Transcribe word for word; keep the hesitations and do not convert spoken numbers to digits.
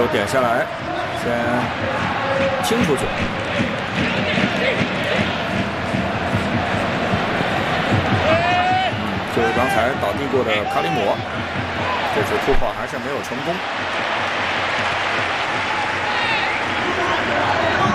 球点下来，先清出去。嗯，就是刚才倒地过的卡里姆，这次突破还是没有成功。